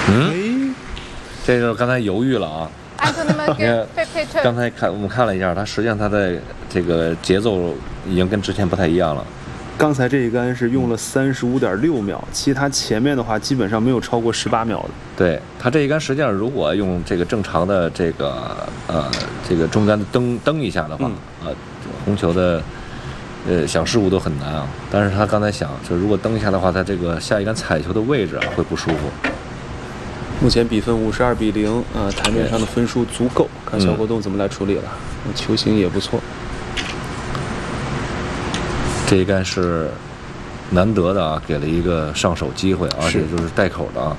嗯，这个刚才犹豫了啊。刚才我们看了一下，它实际上它的这个节奏已经跟之前不太一样了。 刚才这一杆是用了35.6秒，其他前面的话基本上没有超过18秒的。 对，它这一杆实际上如果用这个正常的这个中杆蹬一下的话，红球的想失误都很难啊。但是他刚才想，就如果蹬一下的话，他这个下一杆踩球的位置会不舒服。 目前比分52-0，台面上的分数足够，看小果冻怎么来处理了。球型也不错， 这一杆是难得的啊，给了一个上手机会，而且就是带口的啊。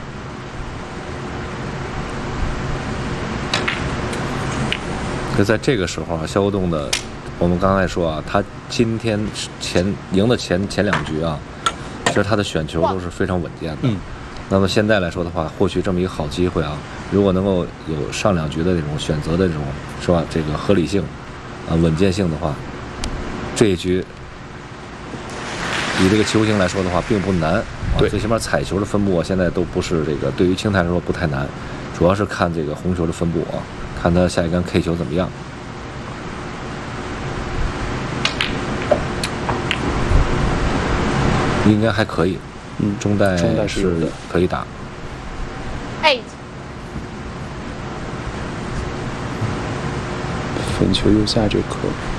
就在这个时候啊，小果冻的，我们刚才说啊，他今天赢的前2局啊，其实他的选球都是非常稳健的。那么现在来说的话，获取这么一个好机会啊，如果能够有上2局的这种选择的这种是吧，这个合理性啊、稳健性的话，这一局以这个球型来说的话，并不难。对，最起码彩球的分布啊，现在都不是这个对于青台来说不太难，主要是看这个红球的分布啊，看他下一杆 K 球怎么样。应该还可以。中带是可以打。 粉球右下这颗。